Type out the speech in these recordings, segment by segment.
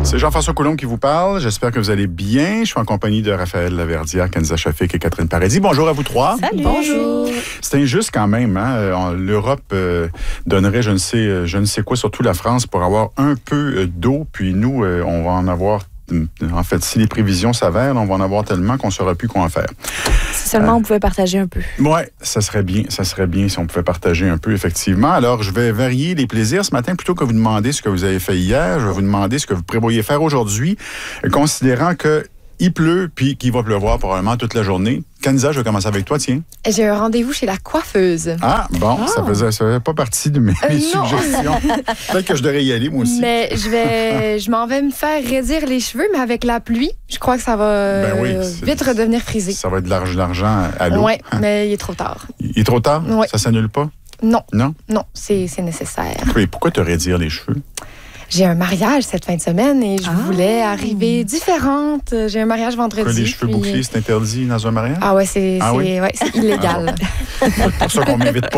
C'est Jean-François Coulombe qui vous parle. J'espère que vous allez bien. Je suis en compagnie de Raphaël Laverdière, Kenza Shafik et Catherine Paradis. Bonjour à vous trois. Salut. Bonjour. C'est injuste quand même. Hein? L'Europe donnerait je ne sais quoi, surtout la France, pour avoir un peu d'eau. Puis nous, on va en avoir... En fait, si les prévisions s'avèrent, on va en avoir tellement qu'on ne saura plus quoi en faire. Si seulement on pouvait partager un peu. Oui, ça serait bien si on pouvait partager un peu, effectivement. Alors, je vais varier les plaisirs ce matin. Plutôt que vous demander ce que vous avez fait hier, je vais vous demander ce que vous prévoyez faire aujourd'hui, considérant qu'il pleut puis qu'il va pleuvoir probablement toute la journée. Kenza, je vais commencer avec toi, tiens. J'ai un rendez-vous chez la coiffeuse. Ah, bon, ça faisait pas partie de mes suggestions. Peut-être que je devrais y aller, moi aussi. Mais je m'en vais me faire raidir les cheveux, mais avec la pluie, je crois que ça va vite redevenir frisé. Ça va être de l'argent à l'eau. Oui, mais il est trop tard. Il est trop tard? Ouais. Ça s'annule pas? Non. Non? Non, c'est nécessaire. Oui, pourquoi te raidir les cheveux? J'ai un mariage cette fin de semaine et je voulais arriver différente. J'ai un mariage vendredi. Pourquoi les cheveux bouclés, c'est interdit dans un mariage? Ah ouais, c'est illégal. C'est pour ça qu'on ne m'invite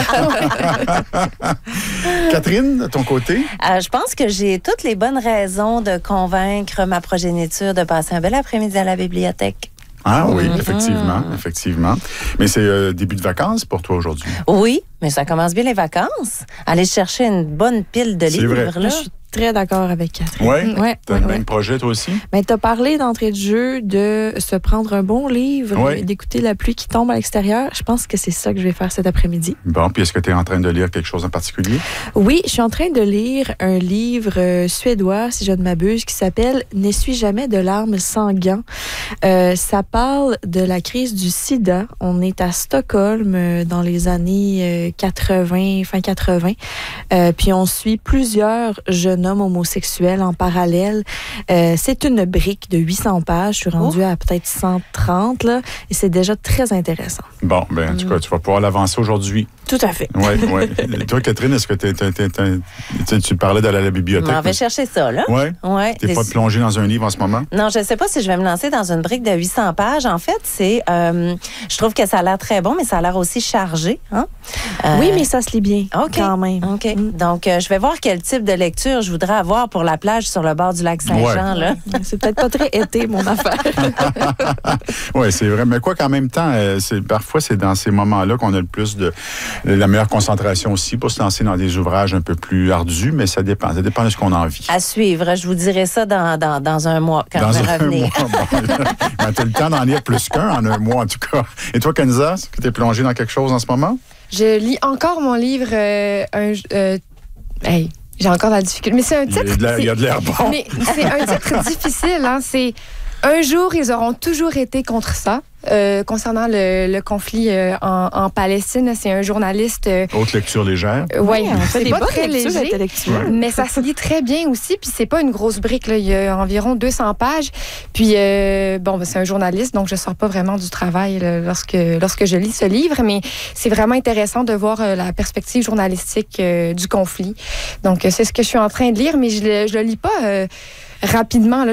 pas. Catherine, de ton côté? Je pense que j'ai toutes les bonnes raisons de convaincre ma progéniture de passer un bel après-midi à la bibliothèque. Ah oui, effectivement. Mais c'est début de vacances pour toi aujourd'hui? Oui, mais ça commence bien les vacances. Aller chercher une bonne pile de livres. Vrai. Là. Je suis très d'accord avec Catherine. Oui? Ouais, T'as le même projet, toi aussi? Mais tu as parlé d'entrée de jeu, de se prendre un bon livre, Ouais. d'écouter la pluie qui tombe à l'extérieur. Je pense que c'est ça que je vais faire cet après-midi. Bon, puis est-ce que tu es en train de lire quelque chose en particulier? Oui, je suis en train de lire un livre suédois, si je ne m'abuse, qui s'appelle « N'essuie jamais de larmes sans gants ». Ça parle de la crise du sida. On est à Stockholm dans les années 80, fin 80. Puis on suit plusieurs jeunes hommes homosexuels en parallèle. C'est une brique de 800 pages. Je suis rendue à peut-être 130, là, et c'est déjà très intéressant. Bon, ben en tout cas, tu vas pouvoir l'avancer aujourd'hui. Tout à fait. Oui. Toi, Catherine, est-ce que tu parlais d'aller à la bibliothèque? On va chercher ça, là. Oui? Ouais. Tu n'es pas plongée dans un livre en ce moment? Non, je ne sais pas si je vais me lancer dans une brique de 800 pages. En fait, je trouve que ça a l'air très bon, mais ça a l'air aussi chargé. Hein? Oui, mais ça se lit bien, quand même. OK. Donc, je vais voir quel type de lecture je voudrais avoir pour la plage sur le bord du lac Saint-Jean. Là. C'est peut-être pas très été, mon affaire. Oui, c'est vrai. Mais quoi qu'en même temps, parfois, c'est dans ces moments-là qu'on a le plus la meilleure concentration aussi pour se lancer dans des ouvrages un peu plus ardus, mais ça dépend. Ça dépend de ce qu'on a envie. À suivre. Je vous dirai ça dans un mois, quand je vais revenir. Bon, tu as le temps d'en lire plus qu'un en un mois, en tout cas. Et toi, Kenza, est-ce que tu es plongée dans quelque chose en ce moment? Je lis encore mon livre. J'ai encore de la difficulté. Mais c'est un titre. Il y a de l'air bon. Mais c'est un titre difficile. Hein? C'est Un jour, ils auront toujours été contre ça. Concernant le conflit en Palestine, c'est un journaliste... Haute lecture légère. Oui, on fait des pas bonnes très lectures léger, intellectuelles. mais ça se lit très bien aussi, puis c'est pas une grosse brique, là. Il y a environ 200 pages, puis c'est un journaliste, donc je sors pas vraiment du travail là, lorsque je lis ce livre, mais c'est vraiment intéressant de voir la perspective journalistique du conflit. Donc, c'est ce que je suis en train de lire, mais je le lis pas... rapidement, là,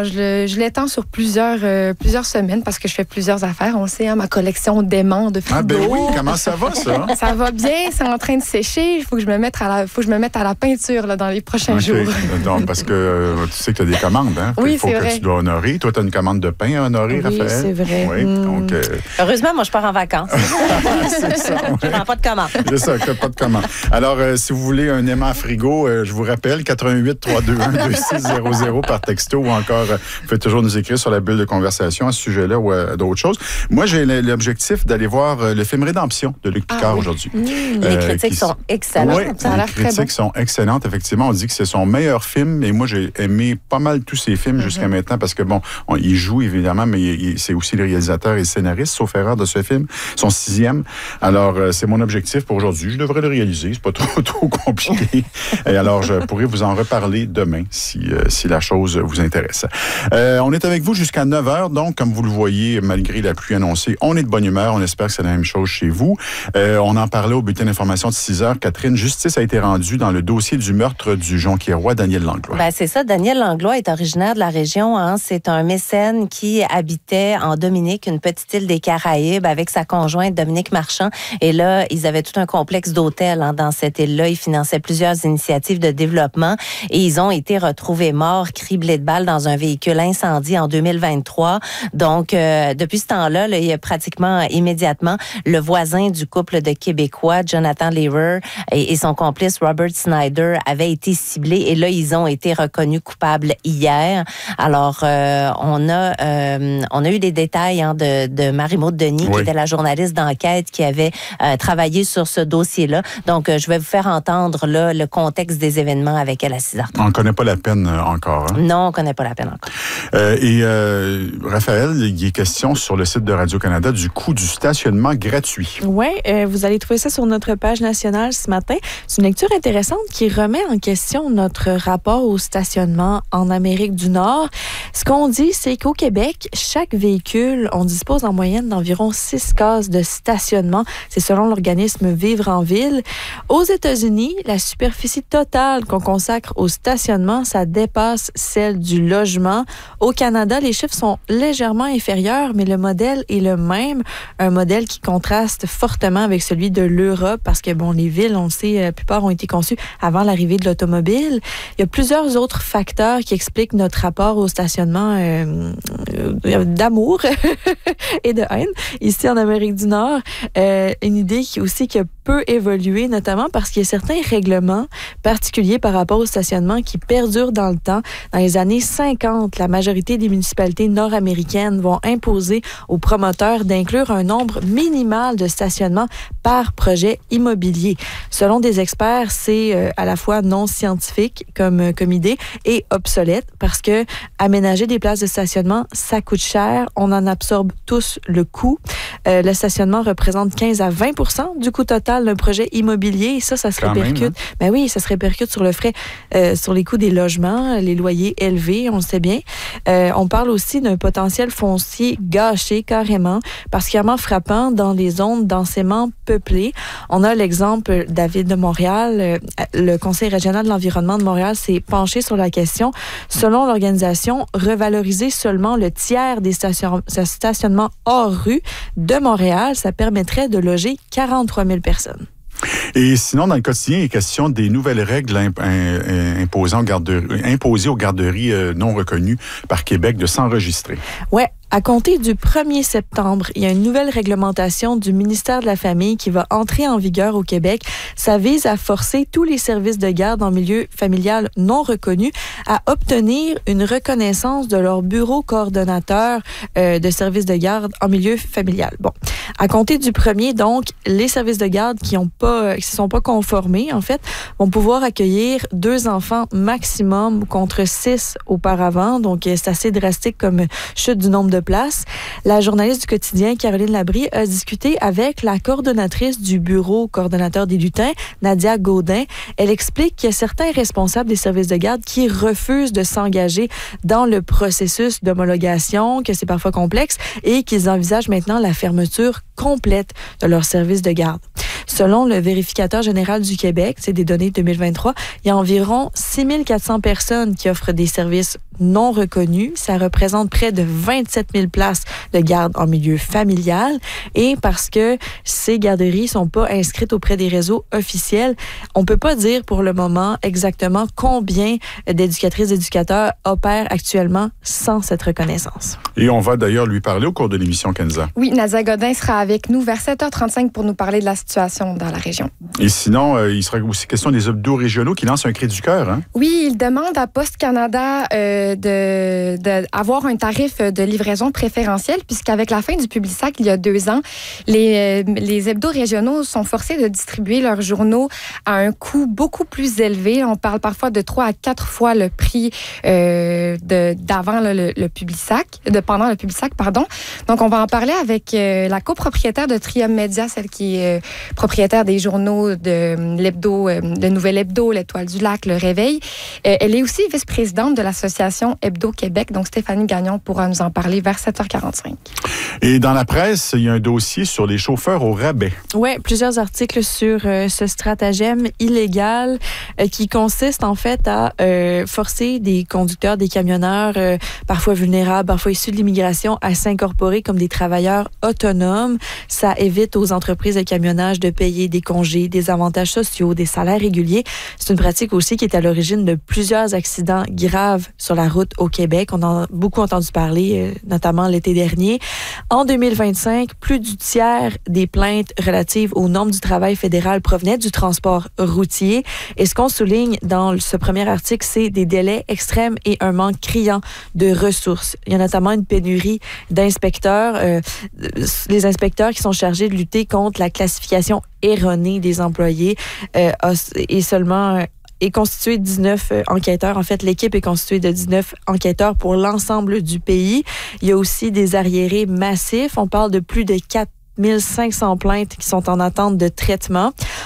je l'étends sur plusieurs semaines parce que je fais plusieurs affaires. On sait, hein, ma collection d'aimants de frigo. Ah ben oui, comment ça va, ça? Ça va bien, c'est en train de sécher. Il faut que je me mette à la peinture là, dans les prochains jours. Donc, parce que tu sais que tu as des commandes, hein? Oui, il faut c'est que vrai. tu dois honorer. Toi, tu as une commande de pain à honorer, Oui, Raphaël? c'est vrai. Oui, donc... Heureusement, moi, je pars en vacances. c'est ça, Je prends pas de commande. C'est ça, pas de commande. Alors, si vous voulez un aimant frigo, je vous rappelle, 88 321 2600 par texto ou encore, vous pouvez toujours nous écrire sur la bulle de conversation à ce sujet-là ou à d'autres choses. Moi, j'ai l'objectif d'aller voir le film Rédemption de Luc Picard aujourd'hui. Les critiques sont excellentes. Oui, Ça a l'air les très bon. critiques sont excellentes. Effectivement, on dit que c'est son meilleur film. Et moi, j'ai aimé pas mal tous ses films jusqu'à maintenant parce que, il joue évidemment, mais c'est aussi le réalisateur et le scénariste, sauf erreur, de ce film. Son 6e. Alors, c'est mon objectif pour aujourd'hui. Je devrais le réaliser. C'est pas trop compliqué. Et alors, je pourrais vous en reparler demain si la chose vous intéresse. On est avec vous jusqu'à 9h. Donc, comme vous le voyez, malgré la pluie annoncée, on est de bonne humeur. On espère que c'est la même chose chez vous. On en parlait au bulletin d'information de 6h. Catherine, justice a été rendue dans le dossier du meurtre du Jonquiérois Daniel Langlois. Ben, c'est ça. Daniel Langlois est originaire de la région. Hein. C'est un mécène qui habitait en Dominique, une petite île des Caraïbes, avec sa conjointe Dominique Marchand. Et là, ils avaient tout un complexe d'hôtels dans cette île-là. Ils finançaient plusieurs initiatives de développement et ils ont été retrouvés morts avoir criblé de balles dans un véhicule incendie en 2023. Donc, depuis ce temps-là, là, il y a pratiquement immédiatement le voisin du couple de Québécois, Jonathan Lehrer, et son complice Robert Snyder avaient été ciblés et là, ils ont été reconnus coupables hier. Alors, on a eu des détails de Marie-Maude Denis, qui était la journaliste d'enquête qui avait travaillé sur ce dossier-là. Donc, je vais vous faire entendre là, le contexte des événements avec elle à 6h30. On ne connaît pas la peine encore. Hein? Non, on ne connaît pas la peine encore. Raphaël, il est question sur le site de Radio-Canada du coût du stationnement gratuit. Oui, vous allez trouver ça sur notre page nationale ce matin. C'est une lecture intéressante qui remet en question notre rapport au stationnement en Amérique du Nord. Ce qu'on dit, c'est qu'au Québec, chaque véhicule, on dispose en moyenne d'environ 6 cases de stationnement. C'est selon l'organisme Vivre en Ville. Aux États-Unis, la superficie totale qu'on consacre au stationnement, ça dépasse celle du logement. Au Canada, les chiffres sont légèrement inférieurs, mais le modèle est le même. Un modèle qui contraste fortement avec celui de l'Europe parce que, bon, les villes, on le sait, la plupart ont été conçues avant l'arrivée de l'automobile. Il y a plusieurs autres facteurs qui expliquent notre rapport au stationnement d'amour et de haine ici en Amérique du Nord. Une idée qui aussi qui a peu évolué, notamment parce qu'il y a certains règlements particuliers par rapport au stationnement qui perdurent dans le temps. Dans les années 50, la majorité des municipalités nord-américaines vont imposer aux promoteurs d'inclure un nombre minimal de stationnements par projet immobilier. Selon des experts, c'est à la fois non scientifique comme idée et obsolète parce que aménager des places de stationnement, ça coûte cher. On en absorbe tous le coût. Le stationnement représente 15 à 20% du coût total d'un projet immobilier. Et ça se répercute. Même, hein? Ben oui, ça se répercute sur le frais, sur les coûts des logements, les loyers élevés, on le sait bien. On parle aussi d'un potentiel foncier gâché carrément, particulièrement frappant dans les zones densément peuplées. On a l'exemple de la Ville de Montréal. Le Conseil régional de l'environnement de Montréal s'est penché sur la question. Selon l'organisation, revaloriser seulement le tiers des stationnements hors rue de Montréal, ça permettrait de loger 43 000 personnes. Et sinon, dans le quotidien, il est question des nouvelles règles imposées aux garderies non reconnues par Québec de s'enregistrer. Oui. À compter du 1er septembre, il y a une nouvelle réglementation du ministère de la Famille qui va entrer en vigueur au Québec. Ça vise à forcer tous les services de garde en milieu familial non reconnus à obtenir une reconnaissance de leur bureau coordonnateur de services de garde en milieu familial. Bon, à compter du 1er, donc, les services de garde qui se sont pas conformés, en fait, vont pouvoir accueillir 2 enfants maximum contre 6 auparavant. Donc, c'est assez drastique comme chute du nombre de place. La journaliste du quotidien, Caroline Labrie, a discuté avec la coordonnatrice du bureau coordonnateur des lutins, Nadia Gaudin. Elle explique qu'il y a certains responsables des services de garde qui refusent de s'engager dans le processus d'homologation, que c'est parfois complexe, et qu'ils envisagent maintenant la fermeture complète de leur service de garde. Selon le vérificateur général du Québec, c'est des données de 2023, il y a environ 6 400 personnes qui offrent des services non reconnus. Ça représente près de 27 000 places de garde en milieu familial. Et parce que ces garderies ne sont pas inscrites auprès des réseaux officiels, on ne peut pas dire pour le moment exactement combien d'éducatrices et d'éducateurs opèrent actuellement sans cette reconnaissance. Et on va d'ailleurs lui parler au cours de l'émission, Kenza. Oui, Nadia Godin sera avec nous vers 7h35 pour nous parler de la situation dans la région. Et sinon, il sera aussi question des hebdos régionaux qui lancent un cri du cœur. Hein? Oui, il demande à Poste Canada d'avoir un tarif de livraison préférentiel, puisqu'avec la fin du Publisac, il y a 2 ans, les hebdos régionaux sont forcés de distribuer leurs journaux à un coût beaucoup plus élevé. On parle parfois de 3 à 4 fois le prix d'avant le Publisac, pendant le Publisac, pardon. Donc, on va en parler avec la copropriétaire de Trium Média, celle qui est propriétaire des journaux de l'Hebdo, de Nouvel Hebdo, l'Étoile du Lac, Le Réveil. Elle est aussi vice-présidente de l'Association Libération, Hebdo Québec. Donc, Stéphanie Gagnon pourra nous en parler vers 7h45. Et dans la presse, il y a un dossier sur les chauffeurs au rabais. Oui, plusieurs articles sur ce stratagème illégal qui consiste en fait à forcer des conducteurs, des camionneurs, parfois vulnérables, parfois issus de l'immigration, à s'incorporer comme des travailleurs autonomes. Ça évite aux entreprises de camionnage de payer des congés, des avantages sociaux, des salaires réguliers. C'est une pratique aussi qui est à l'origine de plusieurs accidents graves sur la route au Québec. On en a beaucoup entendu parler, notamment l'été dernier. En 2025, plus du tiers des plaintes relatives aux normes du travail fédéral provenaient du transport routier. Et ce qu'on souligne dans ce premier article, c'est des délais extrêmes et un manque criant de ressources. Il y a notamment une pénurie d'inspecteurs, les inspecteurs qui sont chargés de lutter contre la classification erronée des employés est constituée de 19 enquêteurs. En fait, l'équipe est constituée de 19 enquêteurs pour l'ensemble du pays. Il y a aussi des arriérés massifs. On parle de plus de 4500 plaintes qui sont en attente de traitement.